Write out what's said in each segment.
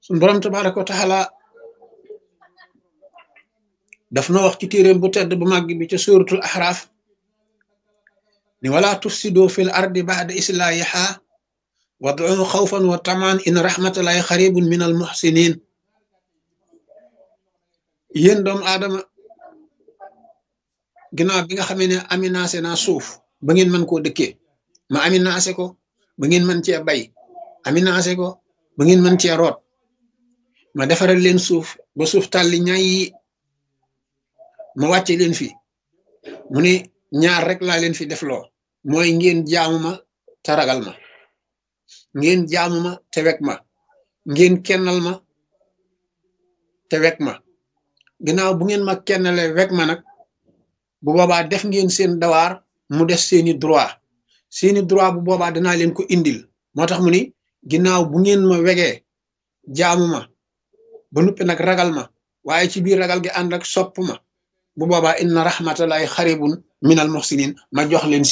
sun borom tabaraka wa taala daf na wax ci téeréem bu tedd bu màgg bi ca suratul ahraf ni wala tufsidu fil ardi ba'da islahiha wad'u khawfan wa tamaan in rahmatallahi qaribun minal muhsinin yéen doomu aadama ginnaaw bi nga xamee ne aminaase naa suuf ba ngeen mën koo dëkkee ma aminaase ko ba ngeen mën cee bay aminaase ko ba ngeen mën cee root ma defaral leen suuf ba suuf tàlli ñaay ma wàcce leen fi mu ne ñaar rek laa leen fi def loo mooy ngeen jaamu ma te ragal ma ngeen jaamu ma te wek ma ngeen kennal ma te wek ma ginnaaw bu ngeen ma kennale wek ma nag bu boobaa def ngeen seen dawaar mu def seeni droit bu boobaa danaa leen ko indil moo tax mu ni ginnaaw bu ngeen ma wegee jaamu ma ba nuppi nag ragal ma waaye ci biir ragal gi ànd ak sopp ma bu boobaa inna rahmatallahi xaribun minal muhsinin ma jox leen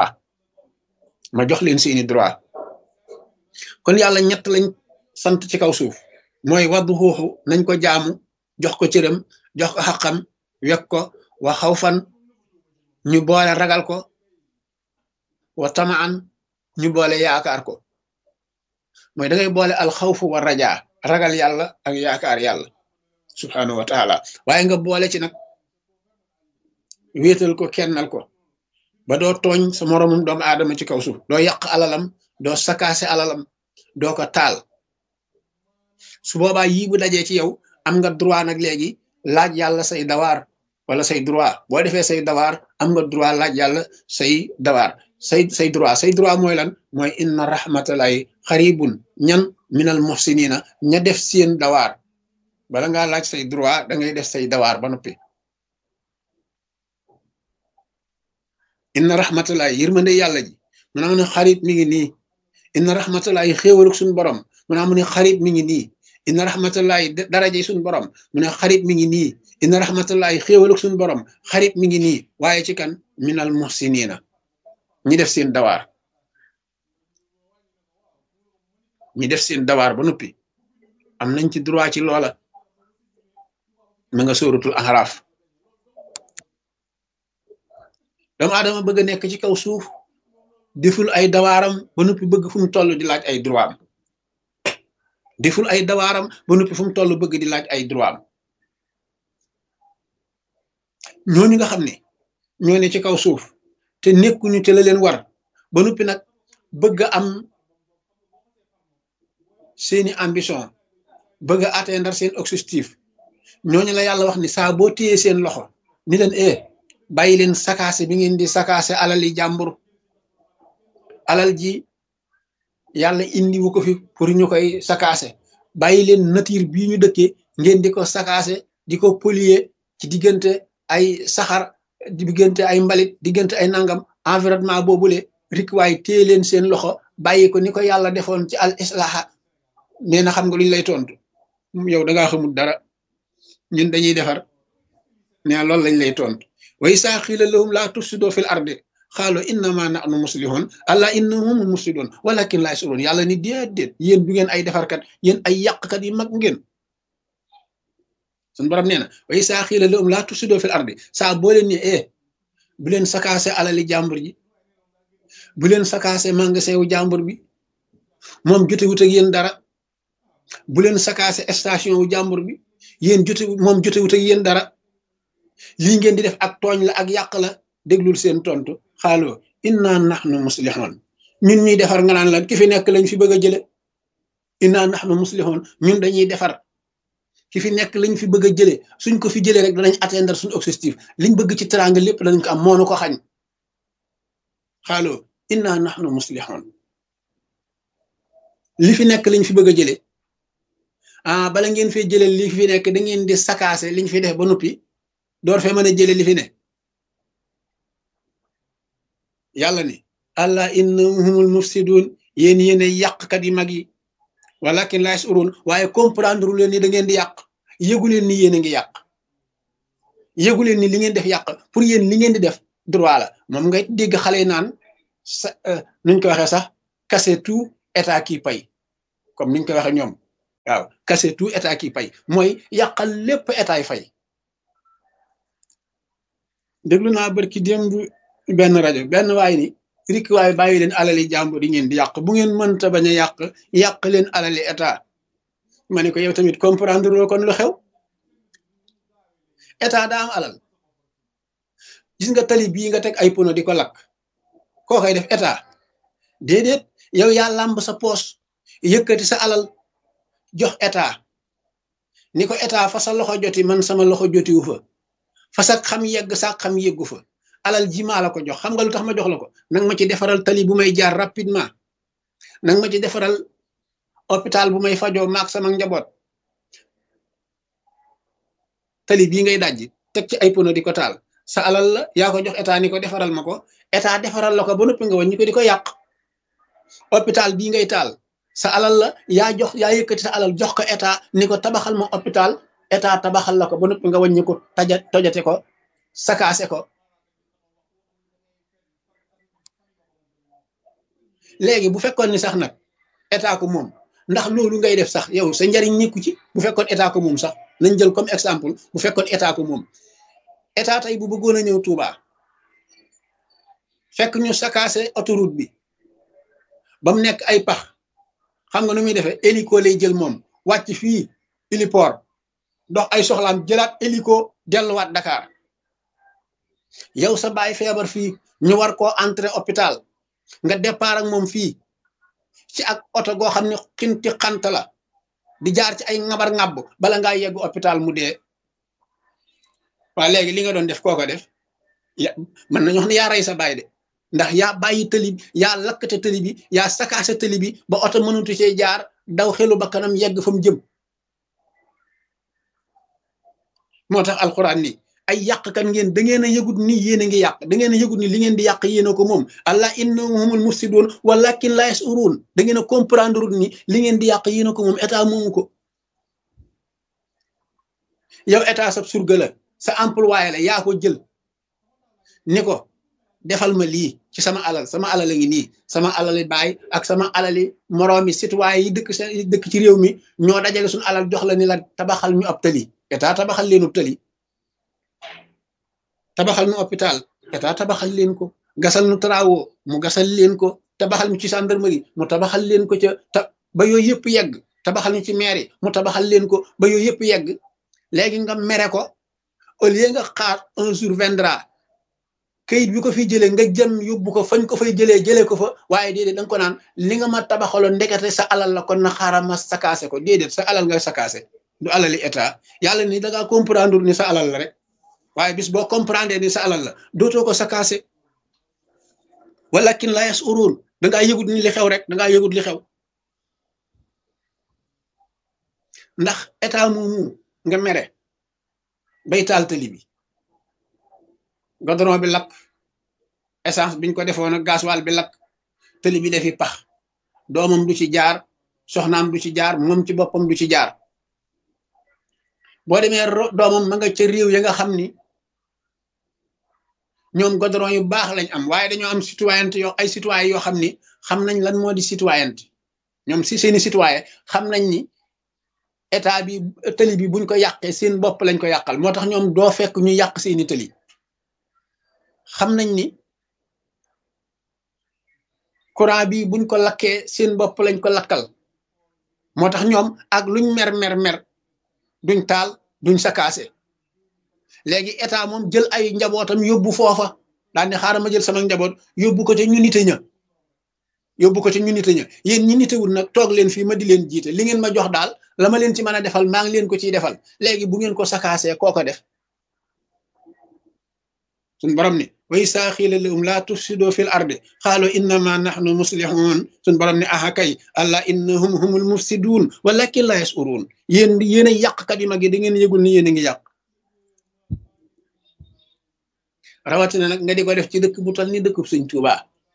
seeni droit kon yàlla ñett lañ sant ci kaw suuf mooy waddu xuuxu nañ ko jaamu jox ko cëram jox ko xaqam wek ko wa xawfan ñu boole ragal ko wa tamaan ñu boole yaakaar ko mooy da ngay boole alxawfu wa rajaa ragal yàlla ak yaakaar yàlla subhanahu wa taala waaye nga boole ci nag wéetal ko kennal ko ba doo tooñ sa moroomum doomu aadama ci kaw suuf doo yàq alalam doo sakaase alalam doo ko taal su boobaa yii bu dajee ci yow am nga droit nag léegi laaj yàlla say dawaar wala say droit boo defee say dawaar am nga droit laaj yàlla say dawaar say droit mooy lan mooy inna rahmatallahi xaribun ñan minal muhsinina ña def seen dawaar bala ngaa laaj say droit da ngay def say dawaar ba noppi inna rahmatallahi yërmande yàlla ji mu naa mu ne xarib mi ngi nii inna rahmatallahi xéewaluk suñu borom mu naa mu ne xarib mi ngi nii inna rahmatallahi daraje suñu borom mu ne xarib mi ngi nii inna rahmatallahi xéewaluk suñu borom xarib mi ngi nii waaye ci kan minal muhsinina ñi def seen dawaar ba noppi am nañ ci droit ci loola ma nga sóoratul Ahraaf doomu aadama bëgg a nekk ci kaw suuf deful ay dawaaram ba noppi bëgg fu mu toll di laaj ay droit am deful ay dawaaram ba noppi fu mu toll bëgg di laaj ay droit am ñooñu nga xam ne ñoo ne ci kaw suuf te nekkuñu te la leen war ba noppi nag bëgg a am seeni ambition bëgg a atteindre seen objectif ñooñu la yàlla wax ni saa boo téyee seen loxo ni leen bàyyi leen sakaase bi ngeen di sakaase alali jàmbur alal ji yàlla indi wu ko fi pour ñu koy sakaase bàyyi leen nature bii ñu dëkkee ngeen di ko sakaase di ko polluer ci diggante ay saxar diggante ay mbalit diggante ay nangam environnement boobule rik waaye téye leen seen loxo bàyyi ko ni ko yàlla defoon ci al islaha nee na xam nga luñ lay tontu yow da ngaa xamul dara ñun dañuy defar nee loolu lañ lay tontu wa isaa qiila lahum laa tufsidu fil ardi xaalu innama nahnu muslihun alla innahum mufsidun walakin laa yashurun yàlla ni déedéet yéen du ngeen ay defarkat yéen ay yàqkat yi mag ngeen sun borom nee na wa isaa qiila lahum laa tufsidu fil ardi saa boo leen ne bu leen sakaase alali jàmbur ji bu leen sakaase magasin wu jàmbur bi moom jotewut ak yéen dara bu leen sakaase station wu jàmbur bi yéen jotewut ak yéen dara lii ngeen di def ak tooñ la ak yàq la déglul seen tontu xaaloo inna nahnu muslihun ñun ñuy defar nga naan lan ki fi nekk lañ fi bëgg a jële inna nahnu muslihun ñun dañuy defar ki fi nekk lañ fi bëgg a jële suñ ko fi jëlee rek danañ atteindre suñu objectif liñ bëgg ci teraanga lépp danañ ko am moonu ko xañ xaaloo inna nahnu muslihun li fi nekk lañ fi bëgg a jële bala ngeen fee jële li fi nekk da ngeen di sakaase liñ fi def ba noppi door fee mën a jële li fi ne yàlla ni allah innahumul mufsidun yéen yéen ay yàqkat yi mag yi walakin la yashurun waaye comprendre leen ni da ngeen di yàq yëgu leen ni yéen a ngi yàq yëgu leen ni li ngeen def yàq pour yéen li ngeen di def droit la moom ngay dégg xale yi naan sa nuñ ko waxee sax casser tout état qui paye comme niñ ko waxee ñoom waaw casser tout état qui paye mooy yàqal lépp état yi fay. déglu naa barki démb benn rajo benn waay ni rik waay bàyyi leen alali jàmbur yi ngeen di yàq bu ngeen mënta bañ a yàq leen alali état. ma ne ko yow tamit comprendre loo kon lu xew état daa am alal gis nga tali bii nga teg ay pono di ko lakk koo koy def état déedéet yow yaa làmb sa poos yëkkati sa alal jox état ni ko état fa sa loxo joti man sama loxo jotiwu fa fa sa xam yegg sa xam yeggu fa alal ji maa la ko jox xam nga lu tax ma jox la ko nang ma ci defaral tali bu may jaar rapidement nang ma ci defaral hôpital bu may fajoo maak sama njaboot tali bii ngay dajji teg ci ay pono di ko taal sa alal la yaa ko jox état ni ko defaral ma ko état defaral la ko ba noppi nga wàññi ko di ko yàq. hôpital bii ngay taal sa alal la yaa yëkkati sa alal jox ko état ni ko tabaxal ma hôpital état tabaxal la ko ba noppi nga wàññi ko tojate ko sakaase ko. léegi bu fekkoon ni sax nag état ko moom ndax loolu ngay def sax yow sa njariñ nekku ci bu fekkoon état ko moom sax nañ jël comme exemple bu fekkoon état ko moom état tey bu bëggoon a ñëw Touba fekk ñu sakaase autoroute bi ba mu nekk ay pax xam nga nu muy defee hélico lay jël moom wàcc fii héliport dox ay soxlaam jëlaat hélico delluwaat Dakar yow sa baay feebar fii ñu war koo entrer hôpital nga départ ak moom fii ci ak oto goo xam ne xinti xant la di jaar ci ay ŋabar ŋàbb bala ngaa yegg hôpital mu dee waa léegi li nga doon def kooko def mën nañu wax ne yaa rey sa baay de ndax yaa bàyyi tëli bi yaa lakkate tëli bi yaa sakaase tëli bi ba oto mënutu cee jaar daw xelu ba kanam yegg fa mu jëm moo tax alxuraan ni ay yàqkat ngeen da ngeen a yëgut ni yéen a ngi yàq da ngeen a yëgut ni li ngeen di yàq yéen a ko moom allah innahum humul mufsidun walakin la yashurun da ngeen a comprendre ni li ngeen di yàq yéen a ko moom état moomu ko yow état sa surga la sa employé la yaa ko jël ni ko defal ma lii ci sama alal a ngi nii sama alali baay ak sama alali moroomi citoyen yi dëkk ci réew mi ñoo dajale suñu alal jox la ni la tabaxal ñu ab tali état tabaxal leen ab tali tabaxal ñu hôpital état tabaxal leen ko gasal nu travaux mu gasal leen ko tabaxal ñu ci gendarmerie mu tabaxal leen ko ca ba yooyu yëpp yegg tabaxal ñu ci mairie mu tabaxal leen ko ba yooyu yëpp yegg léegi nga mere ko au lieu nga xaar un jour viendra kayit bi ko fi jëlee nga jëm yóbbu ko fañ ko fay jëlee ko fa waaye déedéet da nga ko naan li nga ma tabaxaloon ndekete sa alal la kon na xaaral ma sakaase ko déedéet sa alal nga sakaase du alali état yàlla ni da ngaa comprendre ni sa alal la rek waaye bis boo comprendre ni sa alal la dootoo ko sakaase walakin la yashurun da ngaa yëgut ni li xew rek da ngaa yëgut li xew ndax état moomu nga mere bay taal tali bi goudron bi lakk essence biñ ko defoon ak gasoil bi lakk tali bi defi pax doomam du ci jaar soxnaam du ci jaar moom ci boppam du ci jaar boo demee doomam ma nga ca réew ya nga xam ni ñoom goudron yu baax lañ am waaye dañoo am citoyenneté ay citoyen yoo xam ni xam nañ lan moo di citoyenneté ñoom si seeni citoyen xam nañ ni état bi tali bi buñ ko yàqee seen bopp lañ ko yàqal moo tax ñoom doo fekk ñu yàq seeni tali xam nañ ni courant bi buñ ko lakkee seen bopp lañ ko lakkal moo tax ñoom ak luñ mer duñ taal duñ sakaase léegi état moom jël ay njabootam yóbbu foofa daal ne xaaral ma jël sama njaboot yóbbu ko te ñu nite ña yéen ñi nitewul nag toog leen fii ma di leen jiite li ngeen ma jox daal la ma leen ci mën a defal maa ngi leen ko ciy defal léegi bu ngeen ko sakaasee koo ko def suñ borom ni wa izaa qiila lahum laa tufsiduu fil ardi qaaluu innamaa nahnu muslihun suñ borom ni aha kay allah innahum humul mufsiduun walakin laa yash'uruun yéen a yàqkat yu mag yi da ngeen yëgul ni yéen a ngi yàq rawatina nag nga di ko def ci dëkk bu toll ni dëkkub Sëñ Tuubaa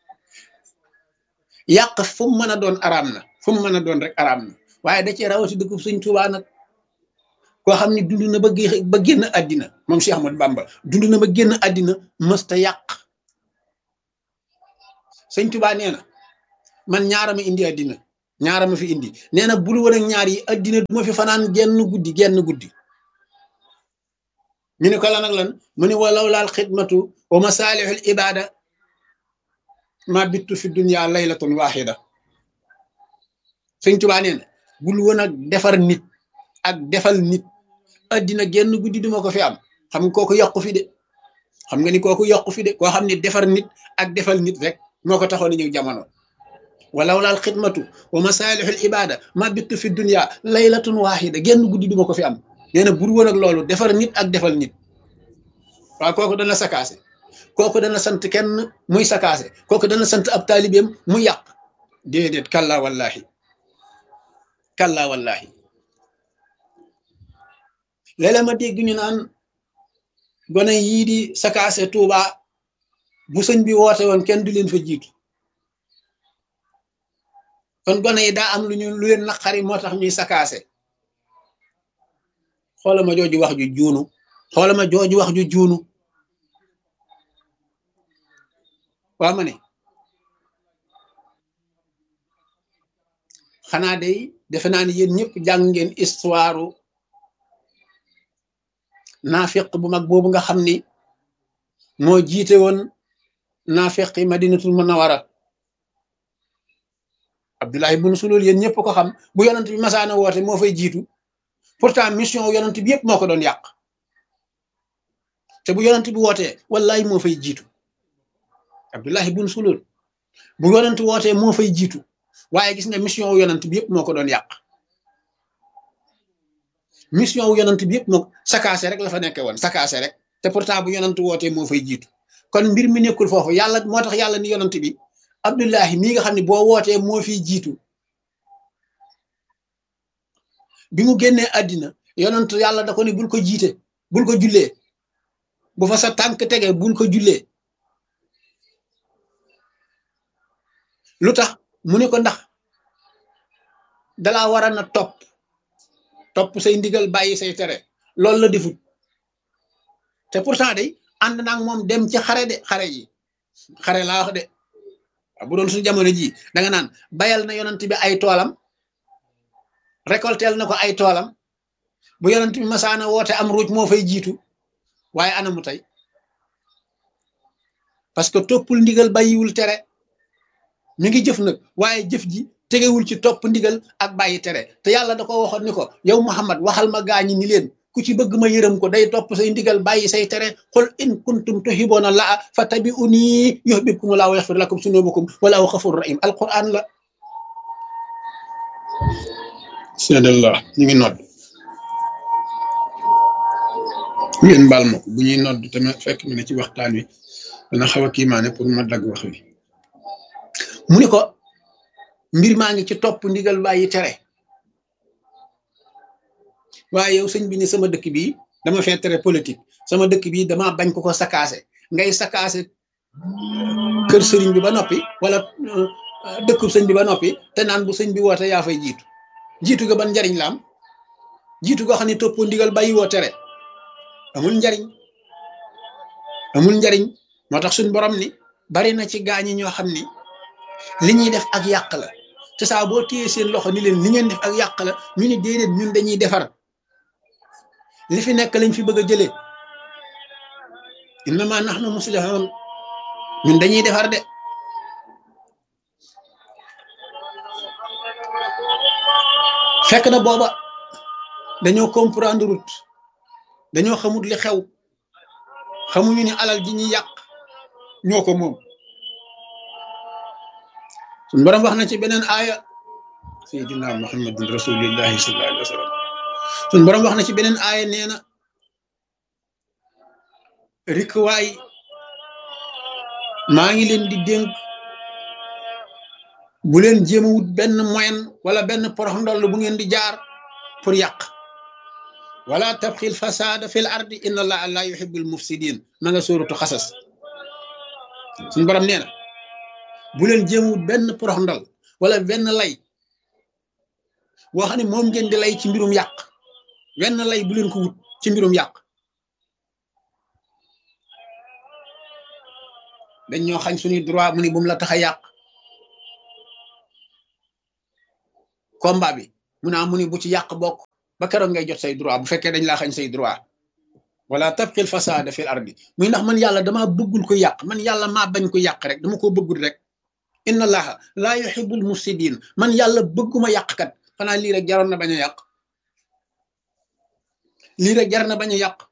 yàq fu mu mën a doon araam na fu mu mën a doon rek araam na waaye da cee rawati dëkkub Sëñ Tuubaa nag koo xam ne dund na ba génn àddina moom Cheikh Ahmadou Bamba dund na ba génn àddina mësta yàq Sëñ Tuubaa nee na man ñaarama indi àddina ñaara ma fi indi nee na bul woon ak ñaar yi addina du ma fi fanaan genn guddi ñu ne ko lan ak lan mu ne walaw laal xidmatu wa masaalihul ibada ma bittu fi dunya laylatun waxida sëñ Tuubaa nee na bul woon ak defar nit ak defal nit addina genn guddi duma ko fi am xam nga kooku yokku fi de xam nga ni kooku yokku fi de koo xam ne defar nit ak defal nit rek moo ko taxoon ñëw jamono walaw laal xidmatu wa masaalihul ibada ma bittu fi dunya laylatun waxida genn guddi duma ko fi am nee na bul woon ak loolu defar nit ak defal nit waaw kooku dana sakaase kooku dana sant kenn muy sakaase kooku dana sant ab taalibeem mu yàq déedéet kalla wallahi léeg-léeg ma dégg ñu naan gone yii di sakaase Tuuba bu sëñ bi woote woon kenn du leen fa jiitu kon gone yi daa am lu leen naqari moo tax ñuy sakaase xoolama jooju wax ju juunu waa ma ne xanaa day defe naa ni yéen ñëpp jàng ngeen histoire naafiq bu mag boobu nga xam ni moo jiite woon naafiqi madinatul munawara Abdullahi ibn Sulul yéen ñëpp ko xam bu yonent bi masaana woote moo fay jiitu pourtant mission yonent bi yëpp moo ko doon yàq te bu yonent bi wootee wallahi moo fay jiitu Abdullahi ibn Sulul bu yonent wootee moo fay jiitu waaye gis nga mission wu yonent bi yëpp moo ko doon yàq mission wu yonent bi yëpp moo sakaase rek la fa nekkee woon sakaase rek te pourtant bu yonent wootee moo fay jiitu kon mbir mi nekkul foofu yàlla moo tax yàlla ni yonent bi Abdullahi mii nga xam ne boo wootee moo fiy jiitu bi mu génnee àddina yonent yàlla da ko ne bul ko jiite bul ko jullee bu fa sa tànk tege bul ko jullee lu tax mu ne ko ndax dalaa war a na topp say ndigal bàyyi say tere loolu la defut te pourtant day ànd naag moom dem ci xare laa wax de bu doon suñu jamono ji da nga naan bayal na yonent bi ay toolam récoltel na ko ay toolam bu yonent bi masaana woote am ruuj moo fay jiitu waaye anamu tey parce que toppul ndigal bàyyiwul tere mi ngi jëf nag waaye jëf ji tegewul ci topp ndigal ak bàyyi tere te yàlla da ko waxoon ni ko yow Muhammad waxal ma gaañi ni leen ku ci bëgg ma yërëm ko day topp say ndigal bàyyi say tere qul in kuntum tuhibbuuna llaaha fattabi'uuni yuhbibkumu llaahu wa yaghfir lakum zunuubakum wallaahu ghafuurun rahiim alquran la seedallah ñu ngi nodd ngeen baal ma bu ñuy nodd te ma fekk mi ne ci waxtaan wi dana xaw a kiimaane pour ma dagg wax wi mu ni ko mbir maa ngi ci topp ndigal bàyyi tere waaye yow sëñ bi ni sama dëkk bii dama fee tere politique sama dëkk bii dama bañ ko sakaase ngay sakaase kër sëriñ bi ba noppi wala dëkkub sëñ bi ba noppi te naan bu sëñ bi woote yaa fay jiitu ga ban njariñ la am jiitu goo xam ne toppoo ndigal bàyyi woo tere amul njariñ moo tax suñ borom ni bari na ci gaañi ñoo xam ni li ñuy def ak yàq la te saa boo téyee seen loxo ni leen li ngeen def ak yàq la ñu ni déedéet ñun dañuy defar li fi nekk lañ fi bëgg a jëlee innama nahnu muslihun ñun dañuy defar de fekk na booba dañoo comprendre route dañoo xamut li xew xamuñu ni alal ji ñuy yàq ñoo ko moom suñu borom wax na ci beneen aaya sayyidina muhammadin rasulillahi sallallahu alayhi wa sallam suñu borom wax na ci beneen aaya nee na rikwaay maa ngi leen di dénk bu leen jéem a wut benn moyen wala benn porox ndoll bu ngeen di jaar pour yàq wala tabxil fasada fil ardi inna allaha la yuhibbul mufsidin ma nga sóoratu xasas suñu borom nee na bu leen jéem a wut benn porox ndoll wala benn lay boo xam ne moom ngeen di lay ci mbirum yàq wenn lay bu leen ko wut ci mbirum yàq dañ ñoo xañ suñuy droit mu ni bu mu la tax a yàq combat bi mu ni bu ci yàq bokk ba keroog ngay jot say droit bu fekkee dañ laa xañ say droit wala tabqil fasada fil ardi muy ndax man yàlla damaa bëggul ko yàq man yàlla maa bañ ko yàq rek dama ko bëggul rek inna allaha laa yuhibbul mufsidin man yàlla bëgguma yàqkat xanaa lii rek jaroon na bañ a yàq lii rek jar na bañ a yàq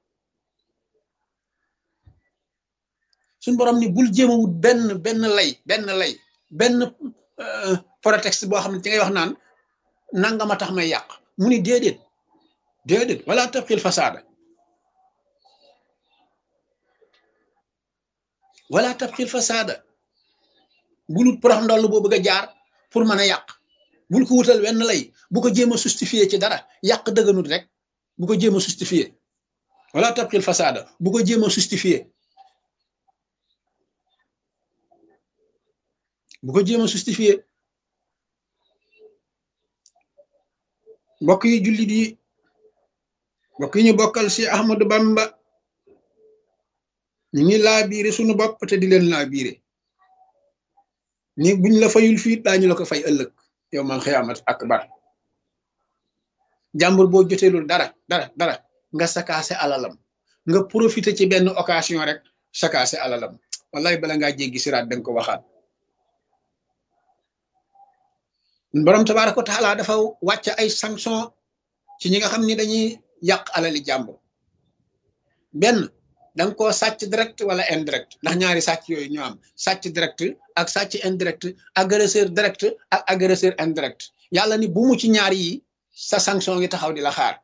suñ borom ni bul jéem a wut benn lay benn prétexte boo xam ne ci ngay wax naan nanga ma tax may yàq mu ni déedéet wala tabqil fasada wala tabqil fasada bul wut porox ndoll boo bëgg a jaar pour mën a yàq bul ko wutal wenn lay bu ko jéem a justifier ci dara yàq dëgganut rek bu ko jéem a justifier wala tabqil fasada bu ko jéem a justifier bu ko jéem a justifier mbokk yi jullit yi mbokk yi ñu bokkal si Ahmadou Bamba ñu ngi laa biire suñu bopp te di leen laa biire ni buñ la fayul fii daañu la ko fay ëllëg yow mal xiyaamat akbar jàmbur boo joteelul dara nga sakaase alalam nga profité ci benn occasion rek sakaase alalam wallahi bala ngaa jéggi siraat danga ko waxaat borom tabaaraka wa taala dafa wàcc ay sanction ci ñi nga xam ni dañuy yàq alali jàmbur benn danga koo sàcc direct wala indirect ndax ñaari sàcc yooyu ñoo am sàcc direct ak sàcc indirect agresseur direct ak agresseur indirect yàlla ni bu mu ci ñaar yi sa sanction ngi taxaw di la xaar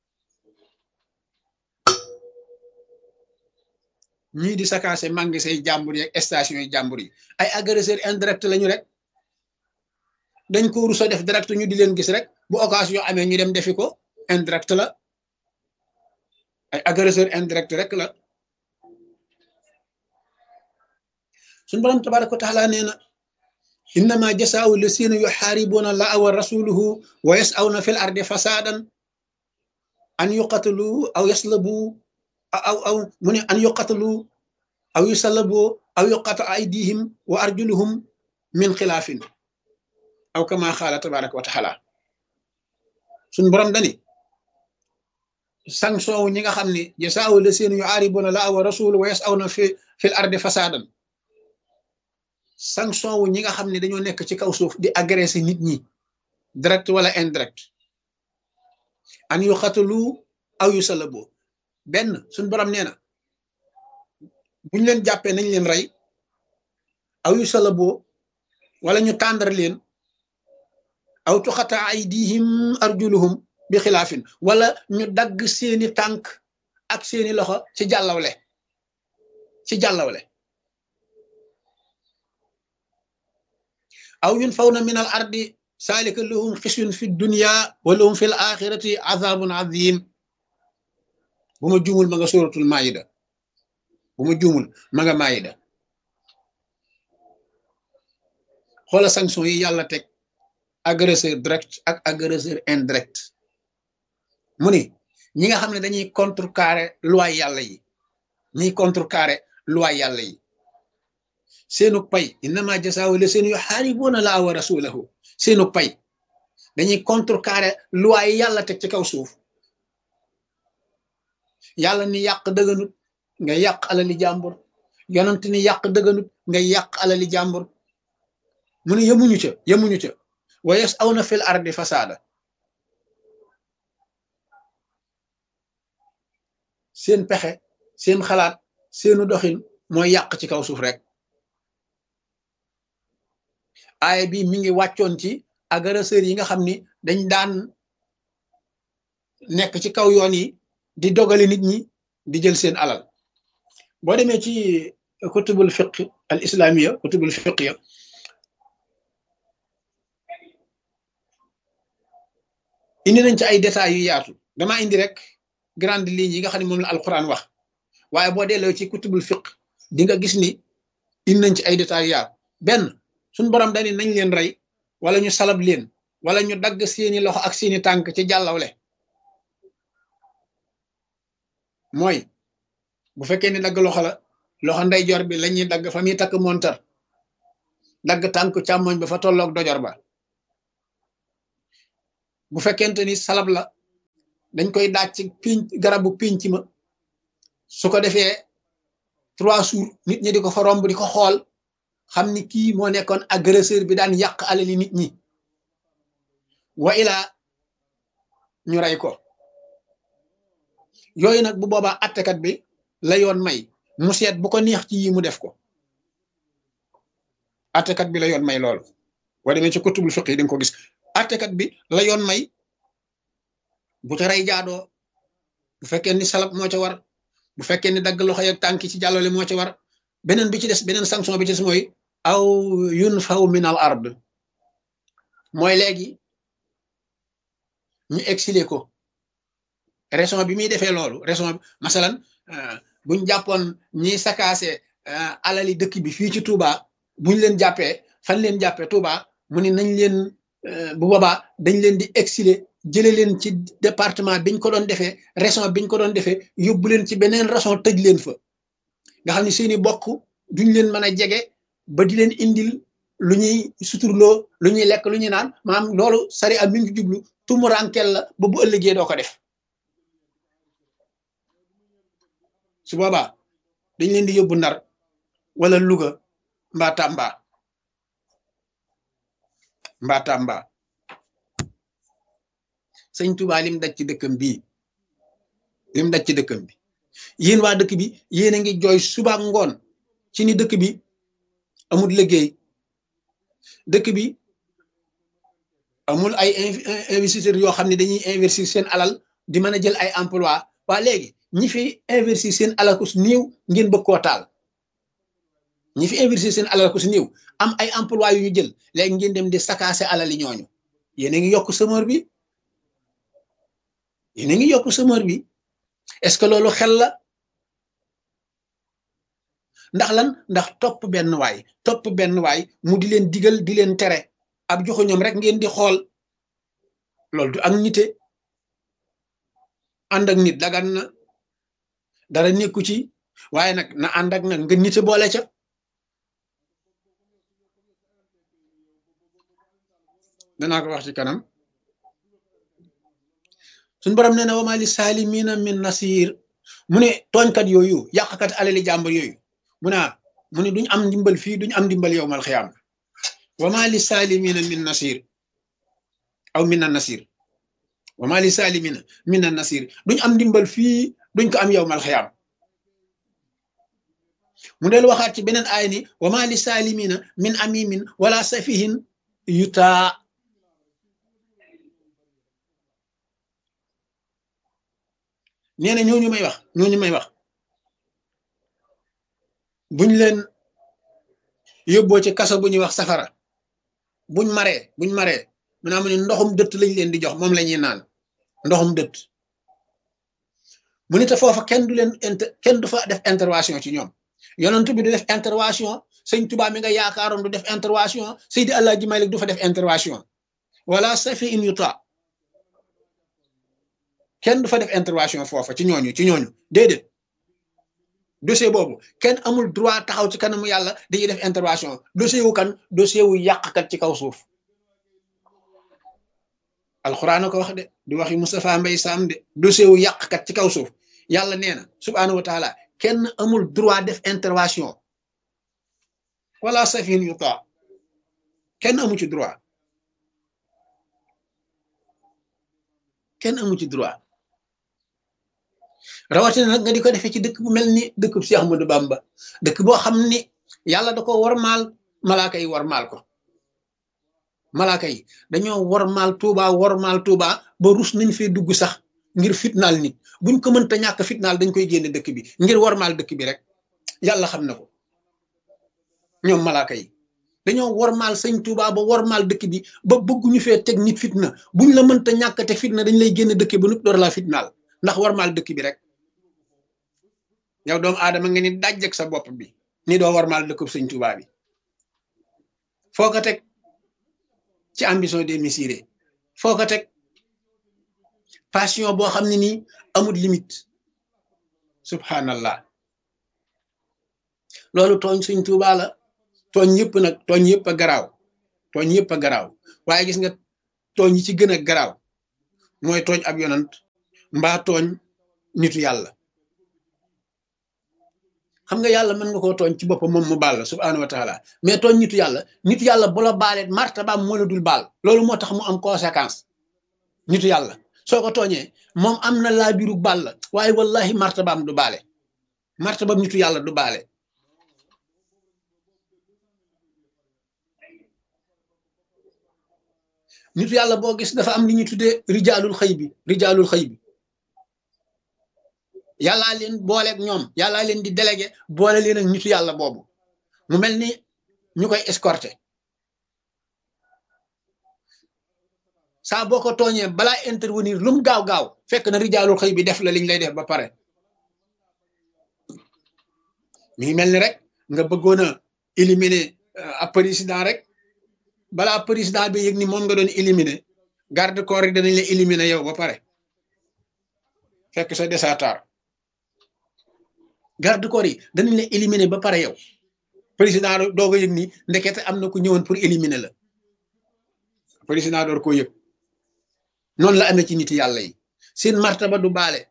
ñii di sakaase mangi say jàmbur yi ak station yi jàmbur yi ay agresseur indirect lañu rek dañ ko rusa def direct ñu di leen gis rek bu occasion amee ñu dem defi ko indirect la ay agresseur indirect rek la suñu borom tabaraka wa taala nee na innama jasaa'u lasina yuxaaribuuna allaha wa rasuluhu wa yas'awna fil ardi fasadan an yuqatalu aw yaslabu aw mu ne an yuqatalu aw yusallabu aw yuqata aydihim wa arjuluhum min xilaafin aw kama xaala tabaraka wa taala suñu borom dani sanction wu ñi nga xam ne jasaa'u lasina yuxaaribuuna allaha wa rasuluhu wa yas'awna fil ardi fasadan sanction wu ñi nga xam ne dañoo nekk ci kaw suuf di agresser nit ñi direct wala indirect an yu xatalu aw yu salabo benn suñ borom nee na buñ leen jàppee nañ leen rey aw yu salabo wala ñu tàndar leen aw tuxata aydihim arjuluhum bi xilaafin wala ñu dagg seeni tànk ak seeni loxo ci jàllawle aw yunfawna min al ardi saalika lahum xisyun fi dunya wa lahum fi l axirati azabun azim bu ma juumul ma nga suratul maida maida xoola sanction yi yàlla teg agresseur direct ak agresseur indirect mu ni ñi nga xam ne dañuy contrecarrer loi yàlla yi seenu pay innama jasaawu la seen yuxaaribuuna laa wa rasulahu seenu pay dañuy contrecarrer loi yi yàlla teg ci kaw suuf yàlla ni yàq dëgganut nga yàq alali jàmbur yonent ni yàq dëgganut nga yàq alali jàmbur mu ne yemuñu ca wa yas'awna fil ardi fasaada seen pexe seen xalaat seenu doxin mooy yàq ci kaw suuf rek aaya bi mi ngi wàccoon ci agresseurs yi nga xam ni dañ daan nekk ci kaw yoon yi di dogale nit ñi di jël seen alal boo demee ci kutubul fiqh al islamiya kutubul fiqh ya indi nañ ci ay détails yu yaatu dama indi rek grande ligne yi nga xam ne moom la alquran wax waaye boo delloo ci kutubul fiqh di nga gis ni indi nañ ci ay détails yu yaatu benn suñ borom dani nañ leen rey wala ñu salab leen wala ñu dagg seeni loxo ak seeni tànk ci jàllawle mooy bu fekkee ni dagg loxo la loxo ndeyjoor bi lañuy dagg fa muy takk montar dagg tànk càmmoñ ba fa tolloog dojor ba bu fekkente ni salab la dañ koy daaj ci garabu pinc ma su ko defee 3 jours nit ñi di ko fa romb di ko xool xam ni kii moo nekkoon agresseur bi daan yàq alali nit ñi wa ilaa ñu rey ko yooyu nag bu boobaa attekat bi la yoon may mu seet bu ko neex ci yi mu def ko attekat bi la yoon may loolu boo demee ci kutubul fiqh yi di nga ko gis attekat bi la yoon may bu ca rey jaadoo bu fekkee ni salab moo ca war bu fekkee ni dagg loxo yeeg tànki ci jàllale moo ca war beneen bi ci des beneen sanction bi ci des mooy aw yunfaw min al ard mooy léegi ñu exilé ko raison bi muy defee loolu raison bi masalan buñ jàppoon ñiy sakaase alali dëkk bi fii ci Touba buñ leen jàppee fan leen jàppee Touba mu ne nañ leen bu boobaa dañ leen di exilé jële leen ci département biñ ko doon defee raison biñ ko doon defee yóbbu leen ci beneen raison tëj leen fa nga xam ne seeni bokk duñ leen mën a jege ba di leen indil lu ñuy suturloo lu ñuy lekk lu ñuy naan maanaam loolu sari am mi ngi jublu tumuraankel la ba bu ëllëgee doo ko def su boobaa dañ leen di yóbbu Ndar wala Louga mbaa Tamba sëñ Tuubaa lim daj ci dëkkam bii yéen waa dëkk bi yéen a ngi jooy suba ak ngoon ci ni dëkk bi amul liggéey dëkk bi amul ay investisseurs yoo xam ne dañuy investir seen alal di mën a jël ay emploi waa léegi ñi fi investir seen alal ku si néew ngeen bëgg koo taal ñi fi investir seen alal ku si néew am ay emploi yu ñu jël léegi ngeen dem di sakaase alali ñooñu yéen a ngi yokk chômeur bi est-ce que loolu xel la ndax lan ndax topp benn waay mu di leen digal di leen tere ab joxu ñoom rek ngeen di xool loolu du ak nite ànd ak nit dagan na dara nekku ci waaye nag na ànd ak nag nga nite boole ca danaa ko wax ci kanam suñ borom nee na wa ma li saalimina min nasir mu ne tooñkat yooyu yàqkat alali jàmbur yooyu mu ne duñ am ndimbal fii duñ am ndimbal yowmal xiyaam wa ma li saalimina min nasir aw min nasir wa ma li saalimina min nasir duñ am ndimbal fii duñ ko am yowmal xiyaam mu del waxaat ci beneen aay ni wa ma li saalimina min amimin wala safihin yutaa nee na ñooñu may wax buñ leen yóbboo ci kaso bu ñuy wax safara buñ maree mu naa mu ne ndoxum dëtt lañ leen di jox moom la ñuy naan ndoxum dëtt mu ne te foofa kenn du fa def intervention ci ñoom yonent bi du def intervention sëñ Tuubaa mi nga yaakaaroon du def intervention Seydi Alaaji Malik du fa def intervention wala safi in yuta kenn du fa def intervention foofa ci ñooñu déedéet dossier boobu kenn amul droit taxaw ci kanamu yàlla dañuy def intervention dossier wu yàqkat ci kaw suuf alxuraan a ko wax de di waxi Moustapha Mbay Sam de dossier wu yàqkat ci kaw suuf yàlla nee na subhaanahu wa taala kenn amul droit def intervention wala safin yuta kenn amu ci droit rawatina nag nga di ko defee ci dëkk bu mel ni dëkk bu Cheikh Ahmadou Bamba dëkk boo xam ni yàlla da ko warmaal malaaka yi warmaal ko malaaka yi dañoo warmaal Tuuba ba rus nañ fee dugg sax ngir fitnaal nit buñ ko mënta ñàkk fitnaal dañ koy génne dëkk bi ngir warmaal dëkk bi rek yàlla xam na ko ñoom malaaka yi dañoo warmaal sëñ Tuuba ba warmaal dëkk bi ba bëgguñu fee teg nit fitna buñ la mënta ñàkk teg fitna dañ lay génne dëkk bi nu door laa fitnaal ndax warmaal dëkk bi rek yow doomu aadama nga ni dajjeg sa bopp bi ni doo warmaal dëkkub sëñ Tuuba bi foo ko teg ci ambition démesurée foo ko teg passion boo xam ne nii amul limite subhanallah loolu tooñ sëñ Tuuba la tooñ yëpp a garaaw waaye gis nga tooñ yi ci gën a garaaw mooy tooñ ab yonant mbaa tooñ nitu yàlla. xam nga yàlla mën nga koo tooñ ci boppam moom mu baal la subhaanahu wa taala mais tooñ nitu yàlla bu la baalee martabaam moo la dul baal loolu moo tax mu am conséquence. nitu yàlla soo ko tooñee moom am na laa biru baal la waaye wallahi martabaam du baale martabaam nitu yàlla du baale. nitu yàlla boo gis dafa am li ñuy tuddee rijaalul xëy bi yàllaa leen booleeg ñoom yàllaa leen di délégué boole leen ak nitu yàlla boobu mu mel ni ñu koy escorté saa boo ko tooñee balaa intervenir lu mu gaaw fekk na rijaalul xëy bi def la liñ lay def ba pare. mi ngi mel ni rek nga bëggoon a éliminer ab président rek balaa président bi yëg ni moom nga doon éliminer garde corps yi danañ la éliminer yow ba pare fekk sa desatar garde corps yi danañ la éliminer ba pare yow président doog a yëg ni ndekete am na ku ñëwoon pour éliminer la président door koo yëg. noonu la amee ci nit yàlla yi seen martaba du baale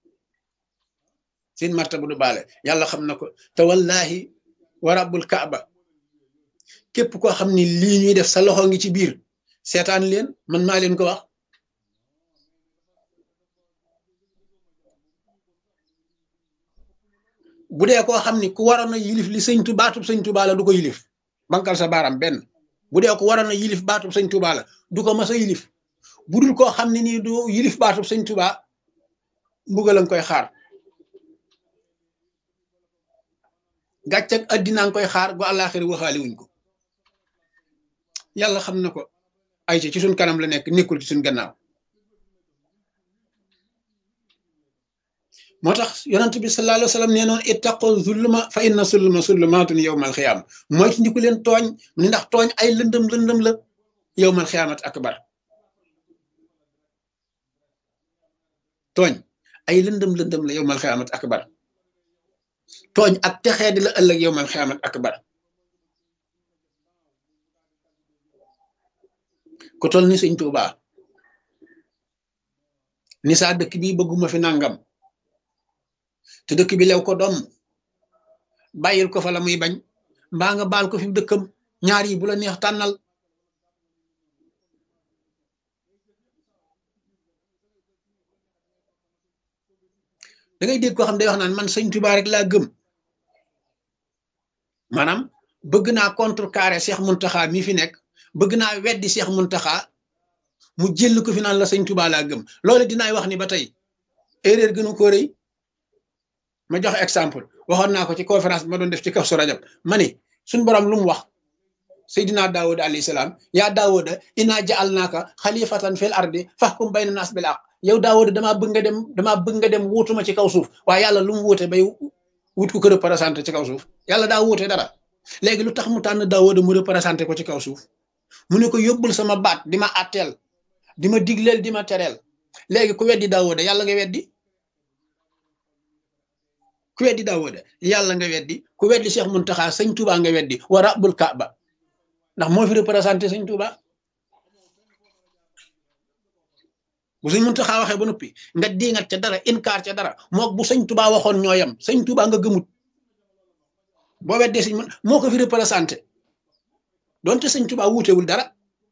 yàlla xam na ko te wallahi wa rabbul kaaba képp koo xam ni lii ñuy def sa loxo ngi ci biir seetaan leen man maa leen ko wax. bu dee koo xam ni ku waroon a yilif li baatub sëñ Tuubaa la du ko yilif bankal sa baaram benn bu dee ko waroon a yilif baatub sëñ Tuubaa la du ko mas a yilif budul koo xam ne nii du yilif baatub sëñ Tuubaa mbugal a nga koy xaar gàcc ak addinaa nga koy xaar gu àllaaxira waxaali wuñ ko yàlla xam na ko ay ci suñ kanam la nekk nekkul ci suñ gannaaw. moo tax yonent bi sallallahu alayhi wa sallam nee noon ittaqu zulma fa inna zulma zulmaatun yawmal xiyaama mooy ci ndiku leen tooñ ni ndax tooñ ay lëndëm la yawmal xiyaamat akbar tooñ ay lëndëm la yawmal xiyaamat akbar tooñ ak texee di la ëllëg yawmal xiyaamat akbar ku tol ni sëñ Tuubaa ni saa dëkk bi bëgguma fi nangam te dëkk bi lew ko doom bàyyil ko fa la muy bañ mbaa nga baal ko fi dëkkam ñaar yi bu la neex tànnal. da ngay dégg koo xam day wax naan man sëñ Tuubaa rek laa gëm maanaam bëgg naa contrecarrer Cheikh Mountakha mi fi nekk bëgg naa weddi Cheikh Mountakha mu jël ko fi naan la sëñ Tuubaa laa gëm loolu dinaay wax ni ba tey erreur gënu ko rëy. ma jox exemple waxoon naa ko ci conférence bi ma doon def ci Kazu Rajab ma ni suñ borom lu mu wax Seydina Daawuda alayhi salaam yaa Daawuda inna ja'alnaaka xalifatan fil ardi fahkum bayna naas bil haqq yow Daawuda damaa bëgg nga dem wuutuma ci kaw suuf waaye yàlla lu mu wuute bay wut ku ko représenté ci kaw suuf yàlla daa wuute dara léegi lu tax mu tànn Daawuda mu représenté ko ci kaw suuf mu ne ko yóbbul sama baat di ma àtteel di ma digleel di ma tereel léegi ku weddi Daawuda yàlla nga weddi. ku weddi Daawuda yàlla nga weddi ku weddi Cheikh Mountakha sëñ Touba nga weddi wa rabbul kaaba ndax moo fi représenté sëñ Touba bu sëñ Mountakha waxee ba noppi nga diingat ca dara inkaar ca dara mook bu sëñ Touba waxoon ñoo yem sëñ Touba nga gëmut boo weddee sëñ moo ko fi représenté donte sëñ Touba wuutewul dara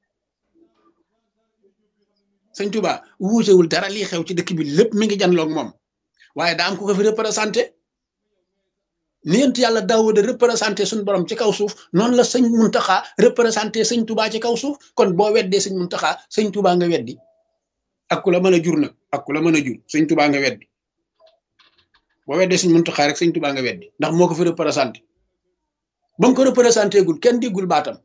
sëñ Touba wuutewul dara lii xew ci dëkk bi lépp mi ngi janloog moom waaye daa am ku ko fi représenté nient yàlla Daawuda représenté suñ borom ci kaw suuf noonu la sëñ Muntaxa représenté sëñ Touba ci kaw suuf kon boo weddee sëñ Muntaxa sëñ Touba nga weddi ak ku la mën a jur nag ak ku la mën a jur sëñ Touba nga weddi boo weddee sëñ Muntaxa rek sëñ Touba nga weddi ndax moo ko fi représenté ba mu ko représenté gul kenn diggul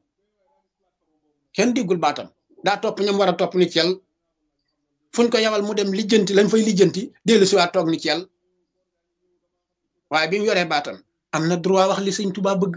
baatam daa topp ñam war a topp ni ci yàlla fuñ ko yabal mu dem lijjanti lañ fay lijjanti dellu si waat toog ni ci yàlla waaye bi mu yoree baatam am na droit wax li sëñ Touba bëgg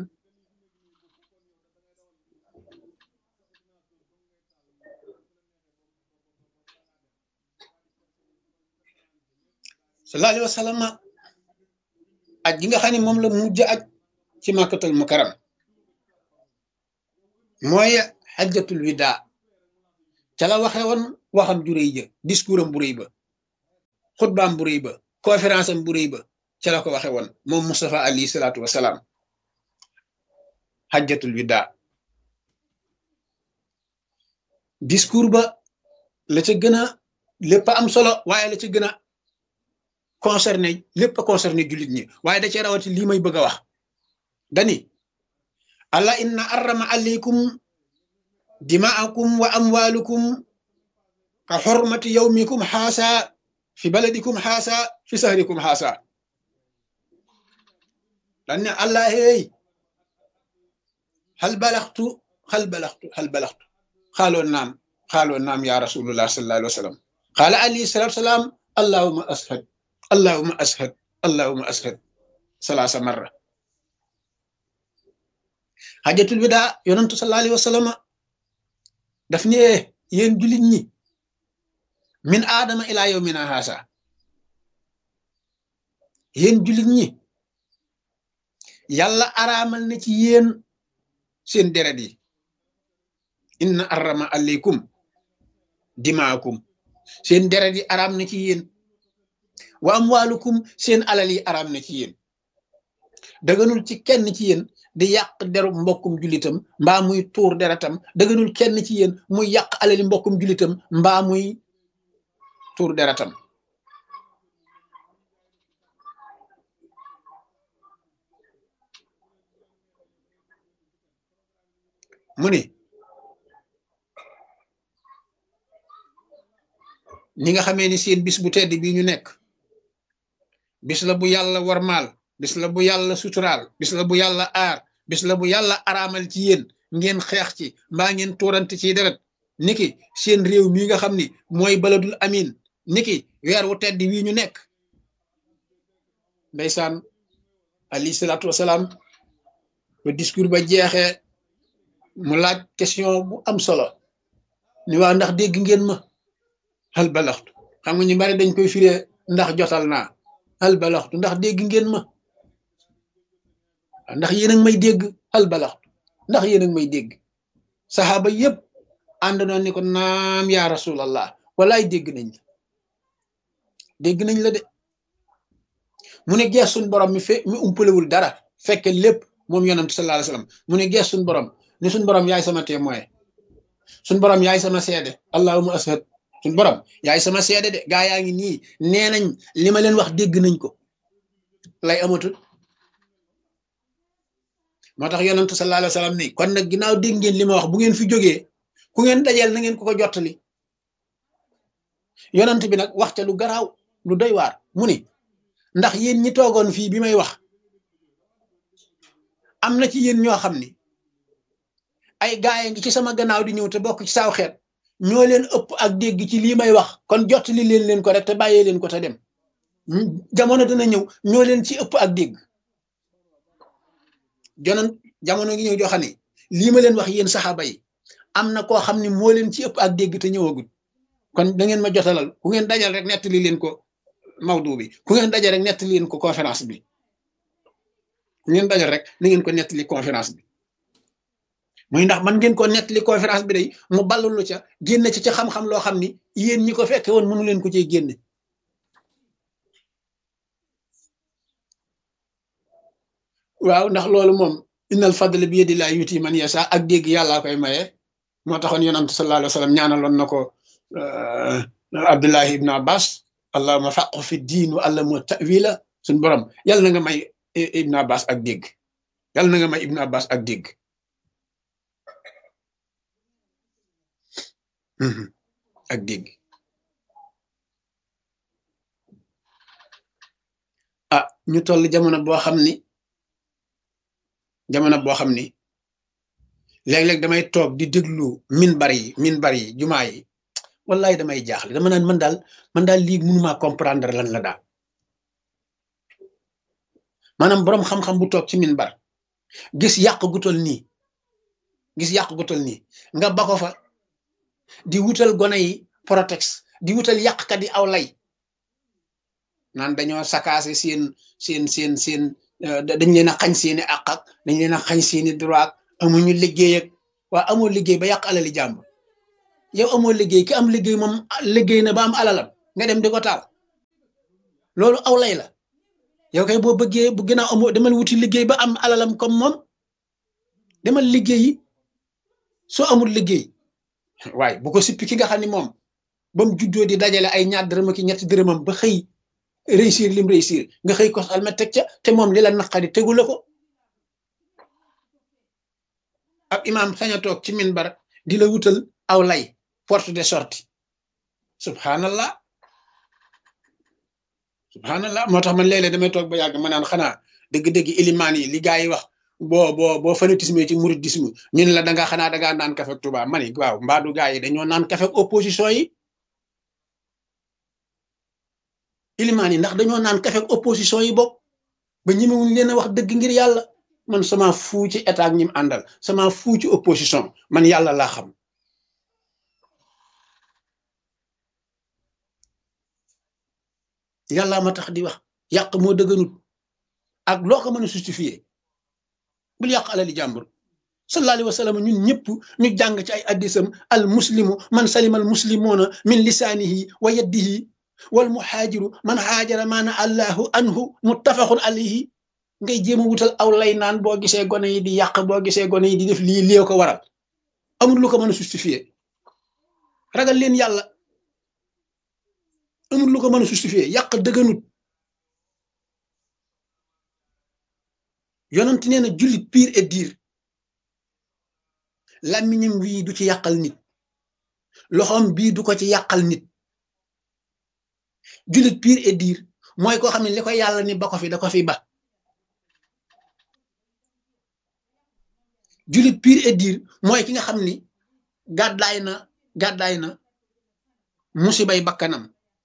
sallallahu alayhi wa sallam aj gi nga xam ne moom la mujj aj ci Makkatul Mukarram mooy xajjatul wida ca la waxe woon waxam ju rëy ja discours am bu rëy ba xutbaam bu rëy ba conférence am bu rëy ba ca la ko waxe woon moom Moustapha alayhi salaatu wasalaam hajjatul wida discours ba la ca gën a lépp am solo waaye la ca gën a concerné lépp a concerné jullit ñi waaye da cee rawati lii may bëgg a wax dani alla inna arrama alaykum dimaakum wa amwalukum ka xormati yawmikum xaasa fi baladikum xaasa fi sahrikum xaasa dan ne allah hey hal balaxtu xaaloo naam ya rasulullah sallallahu alayhi wa sallam qaala alayhi salatu wasalaam allahuma ashhad salaasa marra hajjatul wida yonantu sallallahu alayhi wa sallam daf ne yéen jullit ñi min aadama ilaa yawmina haasa yéen jullit ñi yàlla araamal na ci yéen seen deret yi inna arrama alaykum dimaakum seen deret yi araam na ci yéen wa amwaalukum seen alal yi araam na ci yéen daganul ci kenn ci yéen di yàq deru mbokkum julitam mbaa muy tuur deretam daganul kenn ci yéen muy yàq alali mbokkum julitam mbaa muy tuur deretam mu ni ñi nga xamee ni seen bis bu tedd bii ñu nekk bis la bu yàlla warmaal bis la bu yàlla suturaal bis la bu yàlla aar bis la bu yàlla araamal ci yéen ngeen xeex ci mbaa ngeen tuurante ci deret niki seen réew mii nga xam ni mooy baladul amin niki weer wu tedd wii ñu nekk ndeysaan alayhi salaatu wasalaam ba discours ba jeexee mu laaj question bu am solo ni waa ndax dégg ngeen ma hal balaxtu xam nga ñu bari dañ koy firee ndax jotal naa hal balaxtu ndax dégg ngeen ma ndax yéen a ngi may dégg hal balaxtu ndax yéen a ngi may dégg saxaaba yépp ànd na ni ko naam yaa rasulallah walaay dégg nañ la de mu ne gees suñ borom mi umpalewul dara fekke lépp moom yonent sallallahu alayhi wasallam mu ne gees suñ borom ni suñ borom yaay sama témoin suñ borom yaay sama seede allahumma ashhad suñ borom yaay sama seede de gaa yaa ngi nii nee nañ li ma leen wax dégg nañ ko lay amatul moo tax yonentu sallallahu alayhi wasallam ni kon nag ginnaaw dégg ngeen li ma wax bu ngeen fi jógee ku ngeen dajeel na ngeen ko jottali yonent bi nag waxte lu garaaw lu doy waar mu ni ndax yéen ñi toogoon fii bi may wax am na ci yéen ñoo xam ni ay gaay ngi ci sama gannaaw di ñëw te bokk ci saaw xeet ñoo leen ëpp ak dégg ci lii may wax kon jottali leen ko rek te bàyyee leen ko te dem jamono dana ñëw ñoo leen ci ëpp ak dégg jamono ngi ñëw joo xam ne lii ma leen wax yéen saxaaba yi am na koo xam ne moo leen ci ëpp ak dégg te ñëwagul kon da ngeen ma jotalal ku ngeen dajal rek nettali leen ko mawdu bi ku ngeen dajal rek nettali leen ko conférence bi ku ngeen dajal rek na ngeen ko nettali conférence bi muy ndax man ngeen ko nettali conférence bi day mu ballulu ca génne ci xam-xam loo xam ni yéen ñi ko fekke woon mënu leen ko cee génne waaw ndax loolu moom innal fadla bi yadillahi yuti man yasha ak dégg yàllaa koy maye moo taxoon yonent sallallahu alayhi wa sallam ñaanaloon na ko Abdullahi ibn Abbas allahumma faqhu fi diin wa allamu ta'wila suñ borom yàlla na nga may ibn Abbas ak dégg yàlla na nga may ibn Abbas ak dégg ak dégg ñu toll jamono boo xam ni léeg-léeg damay toog di déglu minbar yi jumaa yi wallahi damay jaaxle dama naan man daal lii mënumaa comprendre lan la daal maanaam boroom xam-xam bu toog ci minbar gis yàq gu tol nii nga ba ko fa di wutal gone yi protex di wutal yàqkat yi aw lay naan dañoo sakaase seen dañ leen a xañ seeni àq ak dañ leen a xañ seeni droit amuñu liggéey ak waa amoo liggéey ba yàq alali jàmbur yow amoo liggéey ki am liggéey moom liggéey na ba am alalam nga dem di ko taal loolu aw lay la yow kay boo bëggee bu gënaaw amoo demal wuti liggéey ba am alalam comme moom demal liggéeyi soo amul liggéey waaye bu ko sippi ki nga xam ne moom ba mu juddoo di dajale ay ñaar dërëm ak ñetti dërëmam ba xëy réussir lim réussir nga xëy ko almet teg ca te moom li la naqari tegu la ko ab imaam sañ a toog ci minbar di la wutal aw lay porte de sortie subhanallah subhanallah moo tax man léeg-léeg damay toog ba yàgg ma naan xanaa dëgg-dëgg ilimaan yi li gaa yi wax boo fanatisme ci mouridisme ñun la dangaa xanaa dangaa naan kafe ak Tuubaa ma ni waaw mbaadu gaa yi dañoo naan kafe ak opposition yi ilimaan yi ndax dañoo naan kafe ak opposition yi bokk ba ñemewuñ leen a wax dëgg ngir yàlla man sama fuu ci état ak ñi mu àndal sama fuu ci opposition man yàlla laa xam yàlla ma tax di wax yàq moo dëgganut ak loo ko mën a justifier bul yàq alali jàmbur sallallahu alayhi wa sallam ñun ñëpp ñu jàng ci ay addisam al muslimu man salima al muslimuna min lisaanihi wa yadihi wal muhaajiru man haajara maana allahu anhu muttafaqun alayhi ngay jéem a wutal aw lay naan boo gisee gone yi di yàq boo gisee gone yi di def lii ko waral amul lu ko mën a justifier ragal leen yàlla amul lu ko mën a justifier yàq dëgganut yonent nee na jullit pire et dire làmmiñam wii du ci yàqal nit loxoom bii du ko ci yàqal nit jullit pire et dire mooy koo xam ne li ko yàlla ni ba ko fi da ko fi ba jullit pire et dire mooy ki nga xam ni gàddaay na musibay bakkanam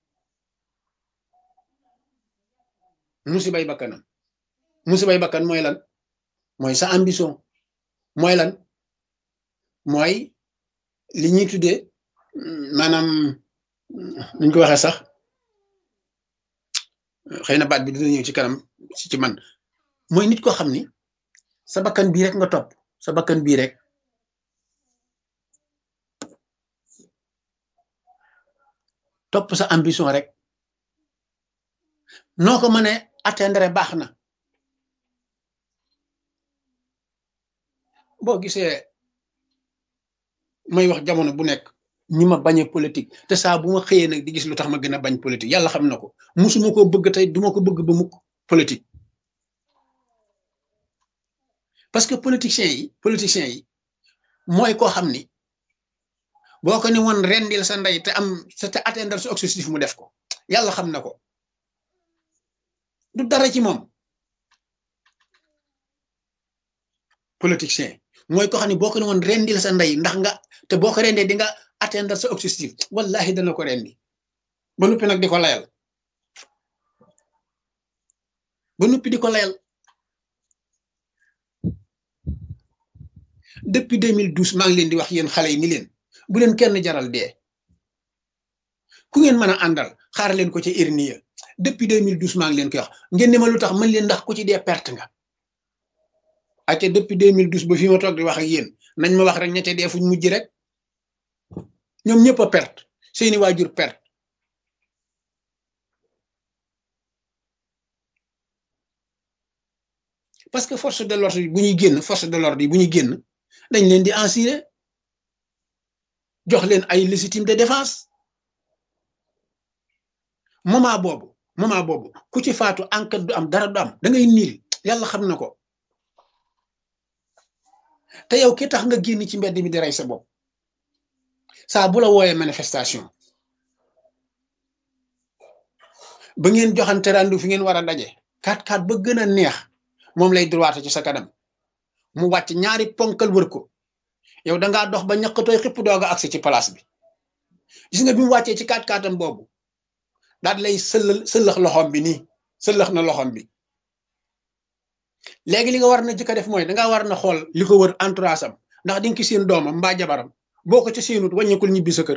musibay bakkan mooy lan mooy sa ambition mooy lan mooy li ñuy tuddee maanaam nuñ ko waxee sax xëy na baat bi dina ñëw ci kanam ci man mooy nit koo xam ni sa bakkan bii rek nga topp sa bakkan bii rek topp sa ambition rek noo ko mënee atteindre baax na boo gisee may wax jamono bu nekk ñi ma bañe politique te saa bu ma xëyee nag di gis lu tax ma gën a bañ politique yàlla xam na ko musuma ko bëgg tey duma ko bëgg ba mukk politique parce que politiciens yi mooy koo xam ni boo ko ni woon rendil sa ndey te am te atteindre sa objectif mu def ko yàlla xam na ko du dara ci moom politicien mooy ko xam ne boo ko ne woon rendil sa ndey ndax nga te boo ko rendee di nga atteindre sa objectif wallahi dana ko rendi ba noppi nag di ko layal depuis 2012 maa ngi leen di wax yéen xale yi ni leen bu leen kenn jaral dee ku ngeen mën a àndal xaar leen ko ca irniya depuis 2012 maa ngi leen koy wax ngeen ne ma lu tax mën leen ndax ku ci dee perte nga ate depuis 2012 ba fi ma toog di wax ak yéen nañ ma wax rek ñette dee fuñ mujj rek ñoom ñëpp a perte seeni waajur perte parce que force de l'ordre yi bu ñuy génn dañ leen di assurer jox leen ay légitime de défense moment boobu ku ci faatu enquête du am dara du am da ngay niil yàlla xam na ko te yow ki tax nga génn ci mbedd mi di rey sa bopp saa bu la wooyee manifestation ba ngeen joxante randu fi ngeen war a daje 4-4 ba gën a neex moom lay droite ci sa kanam mu wàcc ñaari ponkal wër ko yow dangaa dox ba ñaqatooy xipp dooga agsi ci place bi gis nga bi mu wàccee ci 4-4 am boobu daal lay sëllax loxom bi nii sëllax na loxom bi léegi li nga war na jëkk a def mooy dangaa war na xool li ko wër entourage am ndax di nga ki seen doomam mbaa jabaram boo ko ca seenut wàññeekul ñibbi sa kër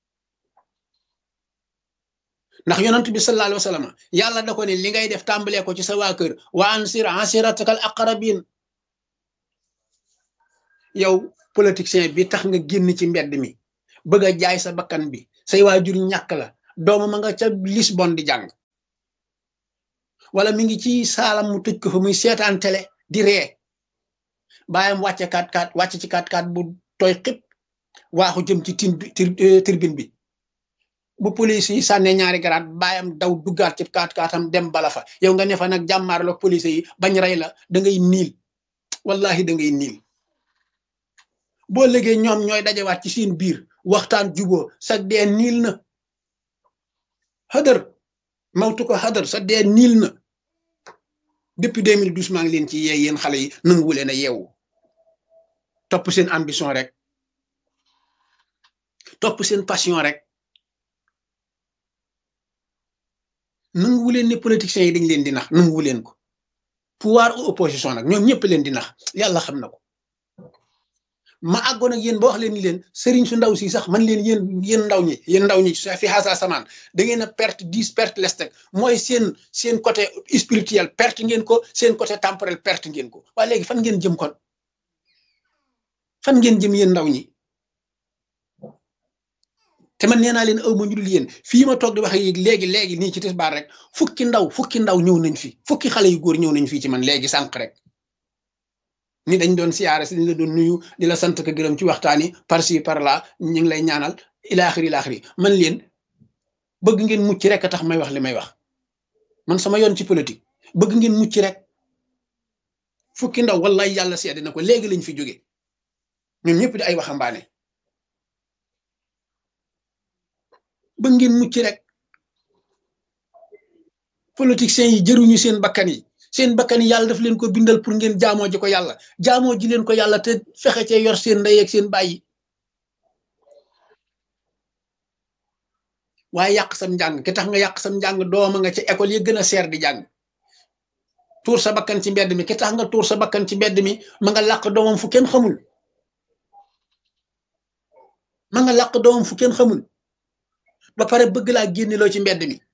ndax yonent bi sallallahu alayhi wa sallam yàlla da ko ne li ngay def tàmbalee ko ci sa waa kër wa ansir asiratakal aqrabin yow politicien bi tax nga génn ci mbedd mi bëgg a jaay sa bakkan bi say waajur ñàkk la doomam ma nga ca Lisbonne di jàng wala mi ngi ci saalam mu tëj ko fa muy seetaan télé di ree baayam wàcce 4x4 wàcc ci 4x4 bu tooy xib waaxu jëm ci tribune bi bu police yi sànnee ñaari garaat baayam daw duggaat ci 4x4 am dem bala fa yow nga ne fa nag jàmmaarloog police yi bañ rey la da ngay niil wallahi da ngay niil boo léegi ñoom ñooy dajewaat ci seen biir waxtaan juboo sa dee niil na xadar mawtu ko xadar sa dee niil na depuis 2012 maa ngi leen ci yee yéen xale yi nanguwu leen a yeewu topp seen ambition rek topp seen passion rek nanguwu leen ne politiciens yi dañ leen di nax nanguwu leen ko pouvoir ou opposition nag ñoom ñëpp leen di nax yàlla xam na ko ma àggoon ak yéen ba wax leen ni leen sëriñ su ndaw si sax man leen yéen ndaw ñi fi xaasa samaan da ngeen a perte 10 perte lestek mooy seen côté spirituel perte ngeen ko seen côté temporel perte ngeen ko waaye léegi fan ngeen jëm kon fan ngeen jëm yéen ndaw ñi te man nee naa leen aw ma ñu dul yéen fii ma toog di wax yi léegi nii ci tisbaar rek fukki ndaw ñëw nañ fi fukki xale yu góor ñëw nañ fii ci man léegi sànq rek ni dañ doon siyaare si dañ la doon nuyu di la sant ko gërëm ci waxtaani par ci par là ñu ngi lay ñaanal ilaaxiri man leen bëgg ngeen mucc rek a tax may wax li may wax man sama yoon ci politique bëgg ngeen mucc rek fukki ndaw wallahi yàlla seede na ko léegi lañ fi jóge ñoom ñëpp di ay waxambaane bëgg ngeen mucc rek politiciens yi jëruñu seen bakkan yi yàlla daf leen ko bindal pour ngeen jaamoo ji ko yàlla jaamoo ji leen ko yàlla te fexe cee yor seen ndey ak seen bàyyi waaye yàq sam njàng ki tax nga yàq sam njàng dooma nga ca école yi gën a seer di jàng tuur sa bakkan ci mbedd mi ki tax nga tuur sa bakkan ci mbedd mi ma nga làq doomam fu kenn xamul ba pare bëgg laa génneloo ci mbedd mi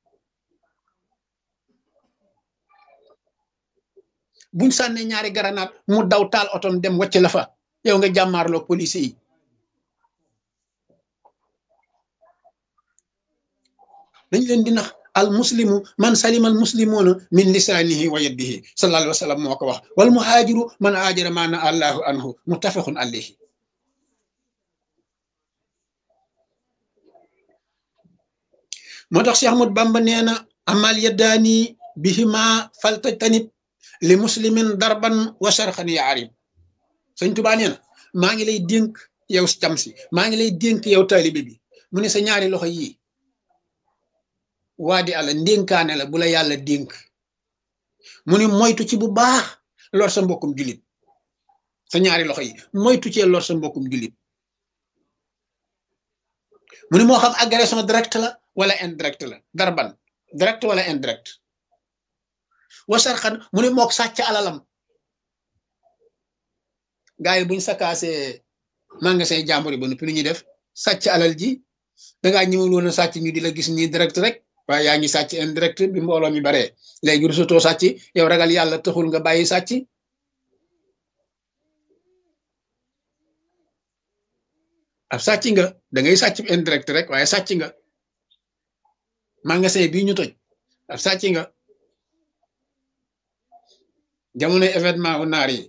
buñ sànnee ñaari garanaat mu daw taal otom dem wacc la fa yow nga jàmmaarloo police yi dañ leen di nax al muslimu man salima al muslimuna min lisaanihi wa yadihi sallallahu alayhi wa sallam moo ko wax wal muhaajiru man haajara ma na allahu anhu muttafaqun alayhi moo tax Cheikh Ahmad Bamba nee na amal yaddaani bihima faltajtanib li muslimin darban wa sharxan ya arib sëñ Tuubaa nee na maa ngi lay dénk yow cam si maa ngi lay dénk yow taalibe bi mu ne sa ñaari loxo yii waa di àlla ndénkaane la bu la yàlla dénk mu ne moytu ci bu baax lor sa mbokkum julit sa ñaari loxo yi moytu cee lor sa mbokkum julit mu ne moo xam agression direct la wala indirect la darban direct wala indirect wasarxan mu ne mook sàcc alalam gars yi buñ sakaasee magasin jàmbur yi ba noppi lu ñuy def sàcc alal ji dangaa ñëwul woon a sàcc ñu di la gis nii direct rek waaye yaa ngi sàcc indirect bi mbooloo mi baree léegi rusutoo sàcc yow ragal yàlla taxul nga bàyyi sàcc ab sàcc nga da ngay sàcc indirect rek waaye sàcc nga magasin bii ñu toj ab sàcc nga jamonoy événement u naar yi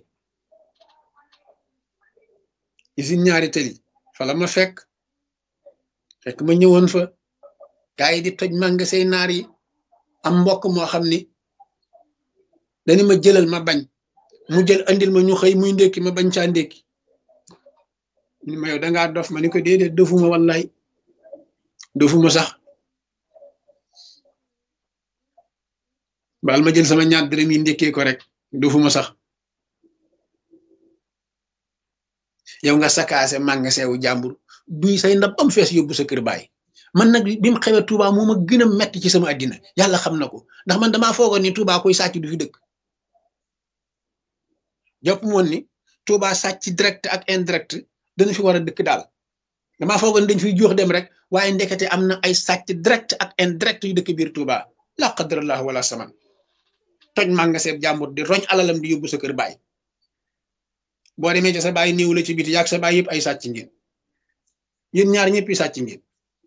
usine ñaari tëli fa la ma fekk ma ñëwoon fa gaa yi di toj magasin naar yi am mbokk moo xam ni dañu ma jëlal ma bañ mu jël andil ma ñu xëy muy ndékki ma bañ caa ndékki ni ma yow dangaa dof ma ni ko déedéet dofuma wallaay dofuma sax baal ma jël sama ñaar dërëm yi ndékkee ko rek dofuma sax yow nga sakaase magasin wu jàmbur duy say ndab am fees yóbbu sa kër baay man nag bi mu xewee Touba moo ma gën a metti ci sama àddina yàlla xam na ko ndax man damaa foogoon ni Touba koy sàcc du fi dëkk jàpp moon ni Touba sàcc direct ak indirect dana fi war a dëkk daal damaa foogoon dañ fiy jox dem rek waaye ndekete am na ay sàcc direct ak indirect yu dëkk biir Touba la qadrallah wala saman toj magasin jàmbur di roñ alalam di yóbbu sa kër baay boo demee ci sa baay néew la ci biti yaag sa baay yëpp ay sàcc ngeen yéen ñaar ñëpp sàcc ngeen.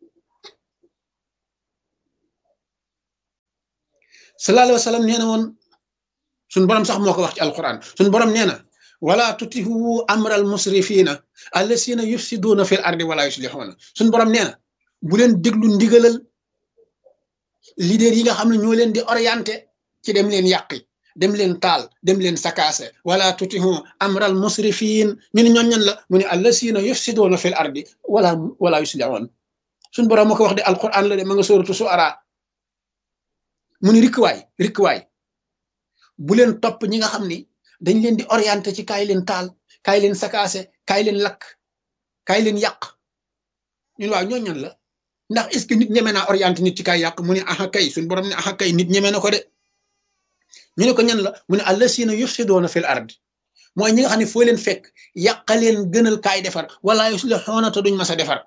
sallallahu alayhi wa sallam nee na woon suñ borom sax moo ko wax ci alquran suñ borom nee na wala tutihu amral musrifina allasina yufsiduna fil ardi wala yuslihuna suñ borom nee na bu leen déglu ndigalal leader yi nga xam ne ñoo leen di orienté ci dem leen yàqi dem leen taal dem leen sakaase wala tutihu amral musrifin ñu ne ñoon ñan la mu ne allasina yufsiduna fil ardi wala yuslihuna suñ borom moo ko wax de alquran la de ma nga sóoratu Suara mu ni rikkuwaay bu leen topp ñi nga xam ni dañ leen di orienté ci kaay leen taal kaay leen sakaase kaay leen lakk kaay leen yàq ñun waaw ñooñu ñan la ndax est-ce que nit ñeme naa orienté nit ci kaay yàq mu ne aha kay suñu borom ne aha kay nit ñeme na ko de ñu ne ko ñan la mu ne allasina yufsidoona fil ardi mooy ñi nga xam ne foo leen fekk yàqaleen gënal kaay defar wala yuslihuuna te duñ mas a defar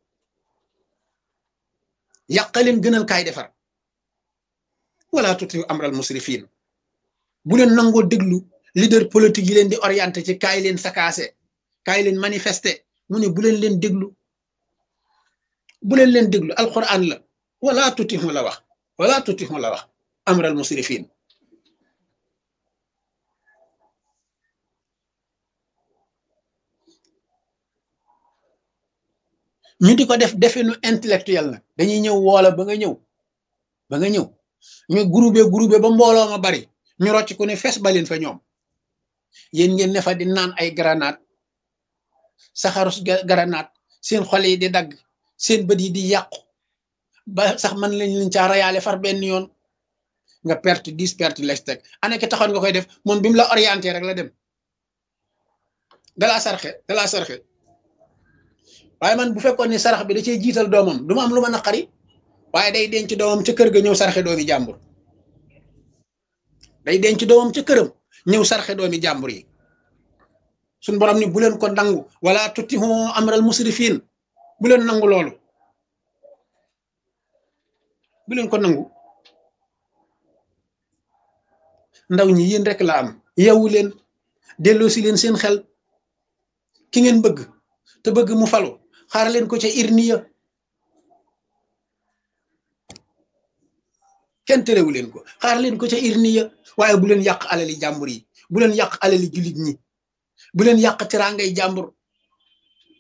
yàqaleen gënal kaay defar wala tutiu amral musrifin bu leen nangoo déglu leader politique yi leen di orienté ci kaay leen sakaase kaay leen manifester mu ne bu leen déglu alquran la wala tutiu la wax amral musrifin ñu di ko def definu intellectuel nag dañuy ñëw woola ba nga ñëw ñu groupé ba mbooloo ma bari ñu rocc ku ne fes baleen fa ñoom yéen ngeen ne fa di naan ay granate saxarus granate seen xol yi di dagg seen bët yi di yàqu ba sax man lañ caa rayaale far benn yoon nga perte 10 perte les teg ana ki taxoon nga koy def moom bi mu la orienté rek la dem dalaa sarxe waaye man bu fekkoon ni sarax bi da cee jiital doomam du ma am lu ma naqari waaye day denc doomam ca kër ga ñëw sarxe doomi jàmbur day denc doomam ca këram ñëw sarxe doomi jàmbur yi suñ borom ni bu leen ko nangu wala tutihu amral musrifin bu leen nangu loolu bu leen ko nangu ndaw ñi yéen rek la am yeewu leen delloosi leen seen xel ki ngeen bëgg te bëgg mu falu xaar leen ko ca irniya kenn terewu leen ko xaar leen ko ca irniya waaye bu leen yàq alali jàmbur yi bu leen yàq alali jullit ñi bu leen yàq teraangay jàmbur